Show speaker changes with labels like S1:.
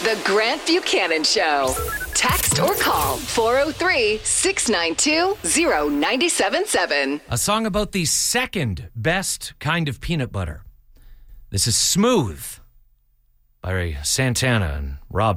S1: The Grant Buchanan Show. Text or call 403-692-0977.
S2: A song about the second best kind of peanut butter. This is Smooth by Santana and Rob